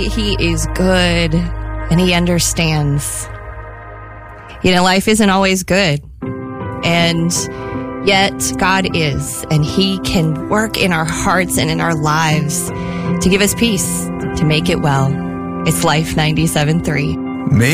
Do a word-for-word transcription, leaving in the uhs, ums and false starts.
He is good and he understands. You know, life isn't always good. And yet God is, and he can work in our hearts and in our lives to give us peace, to make it well. It's Life ninety-seven point three.